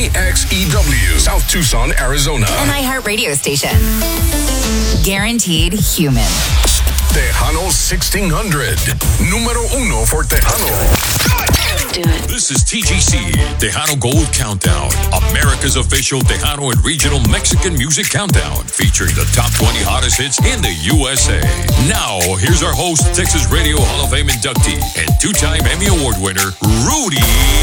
KXEW, South Tucson, Arizona. An iHeart radio station. Guaranteed human. Tejano 1600. Número uno for Tejano. This is TGC, Tejano Gold Countdown, America's official Tejano and regional Mexican music countdown, featuring the top 20 hottest hits in the USA. Now, here's our host, Texas Radio Hall of Fame inductee, and two-time Emmy Award winner, Rudy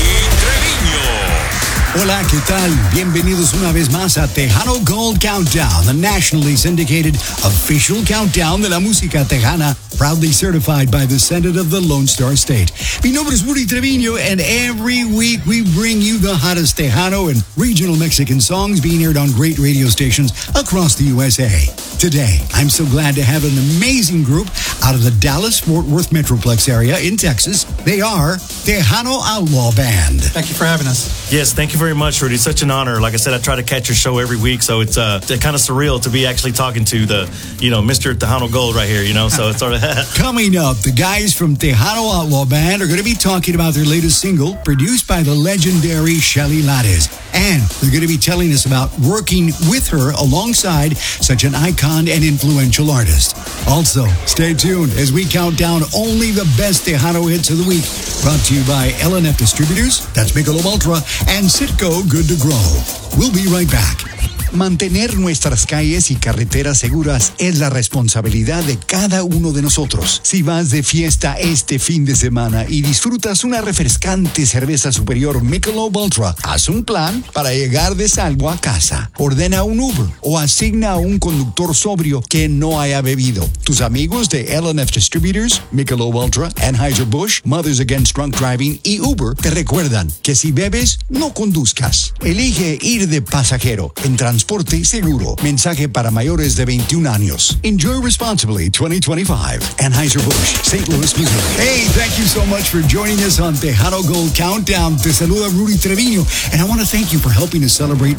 Trevino. Hola, ¿qué tal? Bienvenidos una vez más a Tejano Gold Countdown, the nationally syndicated official countdown de la música tejana, proudly certified by the Senate of the Lone Star State. Mi nombre es Rudy Trevino, and every week we bring you the hottest Tejano and regional Mexican songs being aired on great radio stations across the USA. Today, I'm so glad to have an amazing group out of the Dallas-Fort Worth Metroplex area in Texas. They are Tejano Outlaw Band. Thank you for having us. Yes, thank you very much, Rudy. It's such an honor. Like I said, I try to catch your show every week, so it's kind of surreal to be actually talking to the, Mr. Tejano Gold right here, so it's sort of... Coming up, the guys from Tejano Outlaw Band are going to be talking about their latest single, produced by the legendary Shelly Lares. And they're going to be telling us about working with her alongside such an icon and influential artist. Also, stay tuned as we count down only the best Tejano hits of the week. Brought to you by LNF Distributors, that's Michelob Ultra, and Citgo Good to Grow. We'll be right back. Mantener nuestras calles y carreteras seguras es la responsabilidad de cada uno de nosotros. Si vas de fiesta este fin de semana y disfrutas una refrescante cerveza superior Michelob Ultra, haz un plan para llegar de salvo a casa. Ordena un Uber o asigna a un conductor sobrio que no haya bebido. Tus amigos de LNF Distributors, Michelob Ultra, Anheuser-Busch, Mothers Against Drunk Driving y Uber te recuerdan que si bebes, no conduzcas. Elige ir de pasajero en transporte seguro. Mensaje para mayores de 21 años. Enjoy responsibly 2025. Anheuser-Busch, St. Louis, Missouri. Hey, thank you so much for joining us on Tejano Gold Countdown. Te saluda Rudy Trevino, and I want to thank you for helping us celebrate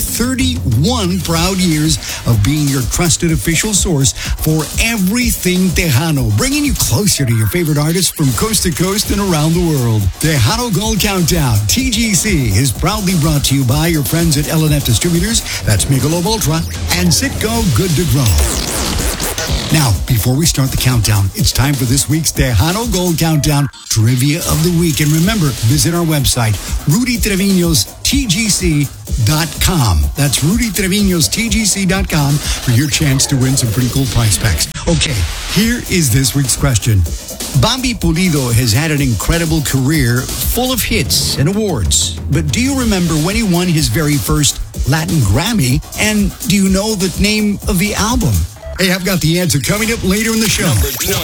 31 proud years of being your trusted official source for everything Tejano, bringing you closer to your favorite artists from coast to coast and around the world. Tejano Gold Countdown, TGC, is proudly brought to you by your friends at LNF Distributors, that's Michelob Ultra, and Citgo Good to Grow. Now, before we start the countdown, it's time for this week's Tejano Gold Countdown Trivia of the Week. And remember, visit our website, RudyTrevino'sTGC.com. That's RudyTrevino'sTGC.com for your chance to win some pretty cool prize packs. Okay, here is this week's question. Bambi Pulido has had an incredible career full of hits and awards. But do you remember when he won his very first Latin Grammy? And do you know the name of the album? Hey, I've got the answer coming up later in the show. Number 20.